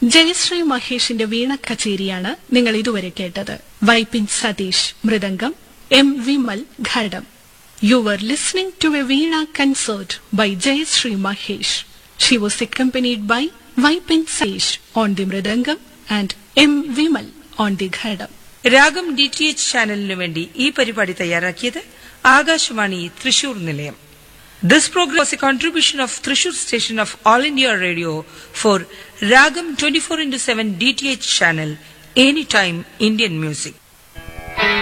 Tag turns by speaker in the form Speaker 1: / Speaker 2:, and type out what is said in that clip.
Speaker 1: ജയശ്രീ മഹേഷിന്റെ വീണ കച്ചേരിയാണ് നിങ്ങൾ ഇതുവരെ കേട്ടത്. Vypin Satheesh mridangam, M Vimal ghatam. You were listening to a Veena concert by Jayashree Mahesh. She was accompanied by Vaipin Saish on the Mridangam and M. Vimal on the Ghadam.
Speaker 2: രാഗം DTH ചാനലിനു വേണ്ടി ഈ പരിപാടി തയ്യാറാക്കിയത് ആകാശവാണി തൃശൂർ നിലയം. This program was a contribution of Thrissur station of All India Radio for Ragam 24/7 DTH channel, anytime Indian music.